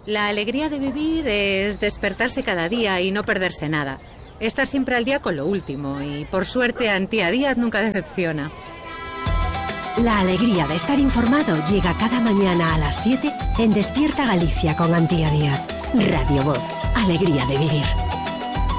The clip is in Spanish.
La alegría de vivir es despertarse cada día y no perderse nada. Estar siempre al día con lo último y, por suerte, Antía Díaz nunca decepciona. La alegría de estar informado llega cada mañana a las 7 en Despierta Galicia con Antía Díaz. Radio Voz. Alegría de vivir.